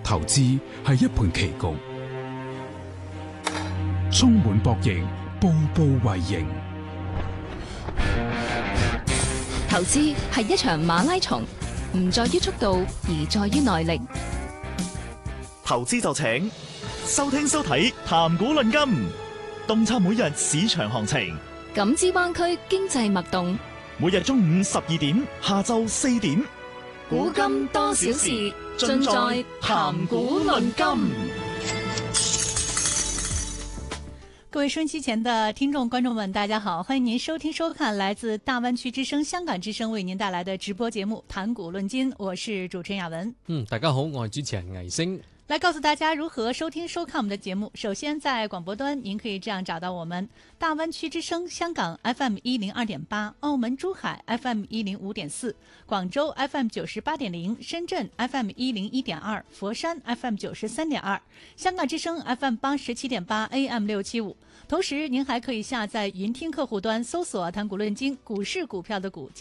投資係一盤棋局，充滿博弈，步步為營。 投資係一場馬拉松，唔在於速度，而在於耐力。 投資就請收聽收睇談股論金，洞察每日市場行情， 感知灣區經濟脈動。 每日中午12點，下晝4點， 古今多少事，盡在談股論金。 各位收音機前的聽眾觀眾們，大家好，歡迎您收聽收看來自大灣區之聲、香港之聲為您帶來的直播節目《談股論金》，我是主持人雅文。 大家好，我係主持人魏星。 來告訴大家如何收聽收看我們的節目。首先在廣播端您可以這樣找到我們：大灣區之聲香港 FM 102.8，澳門珠海 FM 105.4，廣州 FM 98.0，深圳 FM 101.2，佛山 FM 93.2，香港之聲 FM 87.8 AM 675。同時您還可以下載雲聽客戶端，搜索談股論金，股市股票的股。